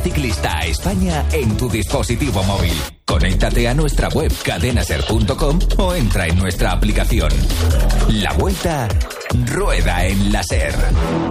ciclista a España en tu dispositivo móvil. Conéctate a nuestra web cadenaser.com o entra en nuestra aplicación. La Vuelta rueda en la SER.